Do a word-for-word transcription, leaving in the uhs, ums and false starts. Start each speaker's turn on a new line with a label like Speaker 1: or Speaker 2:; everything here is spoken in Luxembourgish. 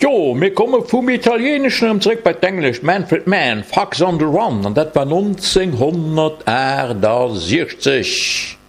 Speaker 1: Jo, mir komme vum Italienischen amréck bei d'Englisch Manfred Mann, Fox on the Run, an dat war neunzehnhundertsechzig.